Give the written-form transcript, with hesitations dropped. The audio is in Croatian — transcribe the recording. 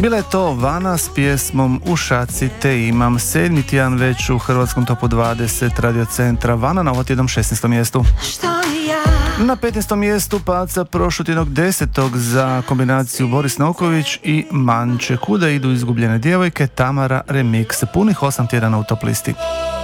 Bila je to Vana s pjesmom U šaci te imam, 7. tjedan već u hrvatskom topu 20 Radio Centra. Vana na ovotjednom 16. mjestu. Na 15. mjestu paca prošlotjednog 10. za kombinaciju Boris Nauković i Manče. Kuda idu izgubljene djevojke, Tamara remix, punih 8 tjedana u top listi.